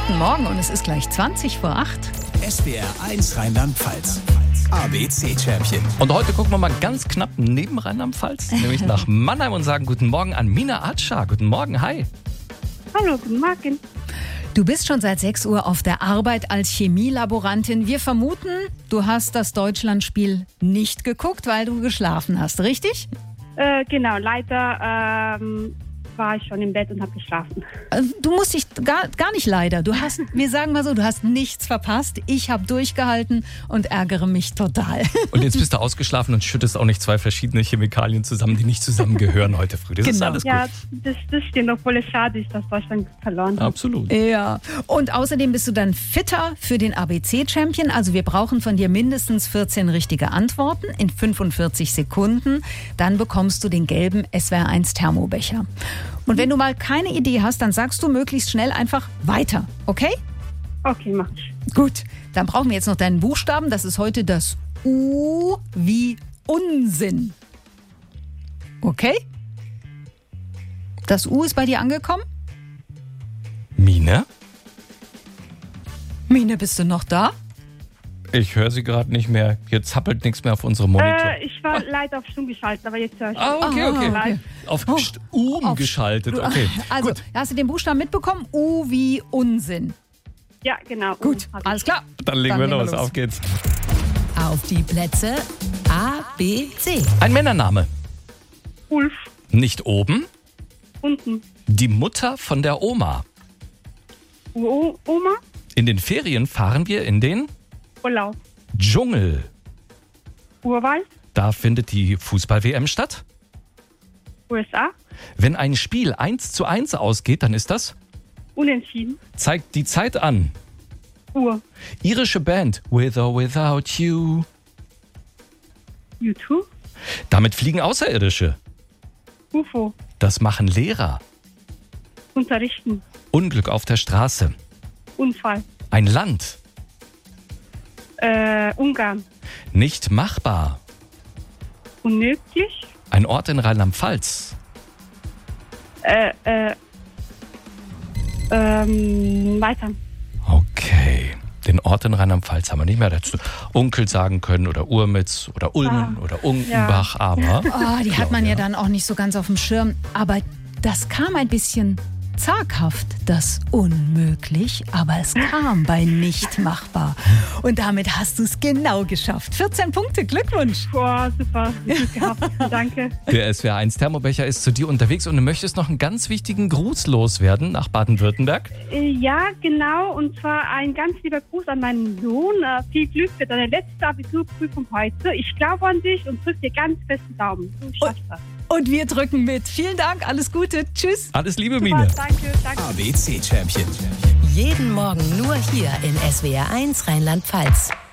Guten Morgen und es ist gleich 20 vor 8. SWR 1 Rheinland-Pfalz. ABC-Champion. Und heute gucken wir mal ganz knapp neben Rheinland-Pfalz, nämlich nach Mannheim und sagen Guten Morgen an Mina Atscha. Guten Morgen, hi. Hallo, guten Morgen. Du bist schon seit 6 Uhr auf der Arbeit als Chemielaborantin. Wir vermuten, du hast das Deutschlandspiel nicht geguckt, weil du geschlafen hast, richtig? Genau, leider war ich schon im Bett und habe geschlafen. Du musst dich gar nicht leider. Wir sagen mal so, du hast nichts verpasst. Ich habe durchgehalten und ärgere mich total. Und jetzt bist du ausgeschlafen und schüttest auch nicht 2 verschiedene Chemikalien zusammen, die nicht zusammengehören heute früh. Das ist alles gut. Ja, das stimmt, obwohl es schade ist, dass Deutschland verloren hat. Absolut. Ja, und außerdem bist du dann fitter für den ABC-Champion. Also wir brauchen von dir mindestens 14 richtige Antworten in 45 Sekunden. Dann bekommst du den gelben SWR 1 Thermobecher. Und wenn du mal keine Idee hast, dann sagst du möglichst schnell einfach weiter, okay? Okay, mach ich. Gut, dann brauchen wir jetzt noch deinen Buchstaben. Das ist heute das U wie Unsinn. Okay? Das U ist bei dir angekommen? Mina? Mine, bist du noch da? Ich höre sie gerade nicht mehr. Hier zappelt nichts mehr auf unserem Monitor. Ich war leider auf Stumm geschaltet, aber jetzt höre ich. Okay. Auf geschaltet, okay. Also, Gut. hast du den Buchstaben mitbekommen? U wie Unsinn. Ja, genau. Gut, Hab ich. alles klar. Dann legen wir los. Auf geht's. Auf die Plätze A, B, C. Ein Männername. Ulf, Nicht oben. unten. Die Mutter von der Oma. Oma, In den Ferien fahren wir in den Urlaub. Dschungel. Urwald, Da findet die Fußball-WM statt. USA, Wenn ein Spiel 1:1 ausgeht, dann ist das unentschieden. zeigt die Zeit an. Uhr, Irische Band With or Without You. YouTube, Damit fliegen Außerirdische. UFO, Das machen Lehrer. unterrichten, Unglück auf der Straße. Unfall, Ein Land. Ungarn, Nicht machbar. unmöglich, Ein Ort in Rheinland-Pfalz. weiter. Okay. Den Ort in Rheinland-Pfalz haben wir nicht mehr dazu. Unkel sagen können oder Urmitz oder Ulmen oder Unkenbach, aber... Die hat man ja dann auch nicht so ganz auf dem Schirm. Aber das kam ein bisschen zaghaft, das unmöglich, aber es kam bei nicht machbar. Und damit hast du es genau geschafft. 14 Punkte, Glückwunsch. Boah, super. Glück gehabt. Danke. Der SWR 1 Thermobecher ist zu dir unterwegs und du möchtest noch einen ganz wichtigen Gruß loswerden nach Baden-Württemberg. Ja, genau. Und zwar ein ganz lieber Gruß an meinen Sohn. Viel Glück für deine letzte Abiturprüfung heute. Ich glaube an dich und drück dir ganz fest die Daumen. Du schaffst das. Und wir drücken mit. Vielen Dank, alles Gute. Tschüss. Alles Liebe, Super, Mine. danke. ABC-Champion. Jeden Morgen nur hier in SWR 1 Rheinland-Pfalz.